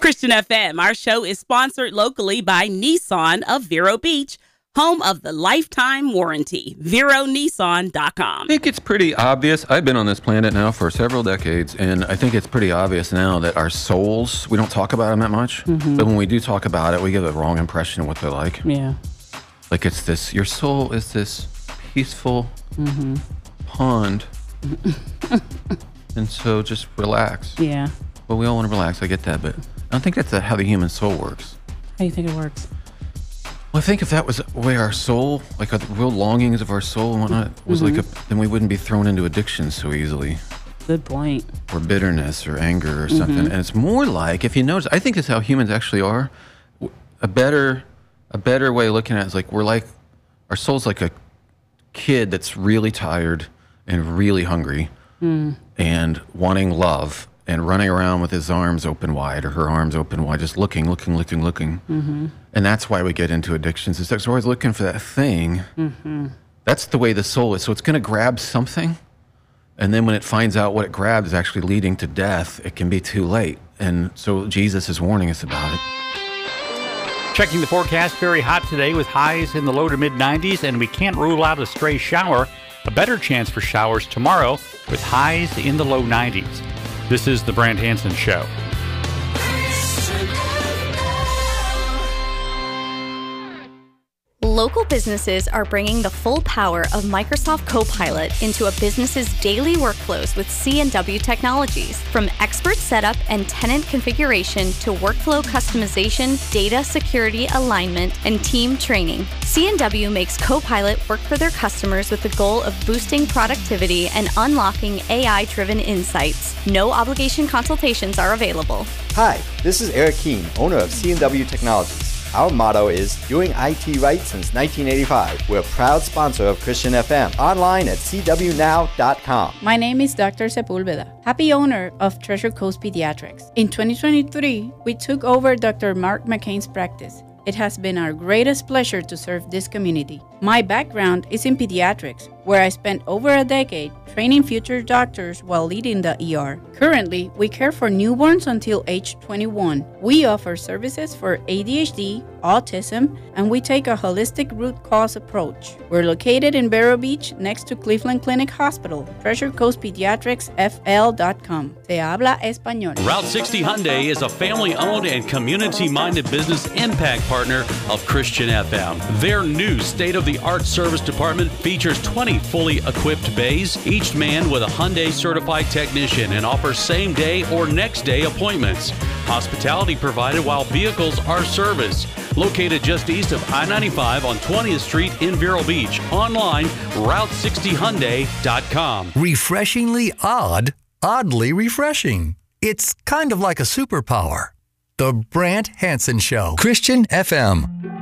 Christian FM. Our show is sponsored locally by Nissan of Vero Beach, home of the lifetime warranty. VeroNissan.com. I think it's pretty obvious. I've been on this planet now for several decades, and I think it's pretty obvious now that our souls, we don't talk about them that much, but when we do talk about it, we give a wrong impression of what they're like. Yeah. Like it's this, your soul is this peaceful pond, and so just relax. Yeah. Well, we all want to relax, I get that, but I don't think that's how the human soul works. How do you think it works? Well, I think if that was the way our soul, like the real longings of our soul and whatnot, was like then we wouldn't be thrown into addiction so easily. Good point. Or bitterness or anger or something. And it's more like, if you notice, I think it's how humans actually are. A better way of looking at it is like our soul's like a kid that's really tired and really hungry and wanting love and running around with his arms open wide or her arms open wide, just looking. And that's why we get into addictions. It's like we're always looking for that thing. That's the way the soul is. So it's going to grab something. And then when it finds out what it grabbed is actually leading to death, it can be too late. And so Jesus is warning us about it. Checking the forecast, very hot today with highs in the low to mid 90s, and we can't rule out a stray shower. A better chance for showers tomorrow with highs in the low 90s. This is The Brant Hansen Show. Local businesses are bringing the full power of Microsoft Copilot into a business's daily workflows with C&W Technologies. From expert setup and tenant configuration to workflow customization, data security alignment, and team training, C&W makes Copilot work for their customers with the goal of boosting productivity and unlocking AI-driven insights. No obligation consultations are available. Hi, this is Eric Keene, owner of C&W Technologies. Our motto is doing IT right since 1985. We're a proud sponsor of Christian FM. Online at cwnow.com. My name is Dr. Sepulveda, happy owner of Treasure Coast Pediatrics. In 2023, we took over Dr. Mark McCain's practice. It has been our greatest pleasure to serve this community. My background is in pediatrics, where I spent over a decade training future doctors while leading the ER. Currently, we care for newborns until age 21. We offer services for ADHD, autism, and we take a holistic root cause approach. We're located in Vero Beach, next to Cleveland Clinic Hospital. Treasure Coast Pediatrics FL.com. Se habla español. Route 60 Hyundai is a family-owned and community-minded business impact partner of Christian FM. Their new state-of-the-art service department features 20 fully equipped bays, each manned with a Hyundai certified technician, and offers same-day or next-day appointments. Hospitality provided while vehicles are serviced. Located just east of I-95 on 20th Street in Vero Beach. Online, Route60Hyundai.com. Refreshingly odd, oddly refreshing. It's kind of like a superpower. The Brant Hansen Show. Christian FM.